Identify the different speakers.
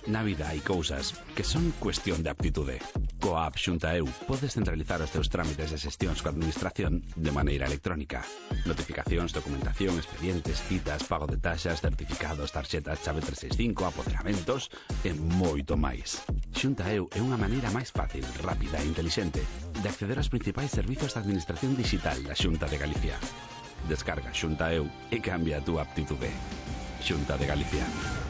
Speaker 1: Na vida hai cousas que son cuestión de aptitude. Coa app Xunta Eu podes centralizar os teus trámites de xestións coa administración de maneira electrónica. Notificacións, documentación, expedientes, citas, pago de taxas, certificados, tarxetas, chave 365, apoderamentos e moito máis. Xunta Eu é unha maneira máis fácil, rápida e intelixente de acceder aos principais servizos de administración digital da Xunta de Galicia. Descarga Xunta Eu e cambia a túa aptitude. Xunta de Galicia.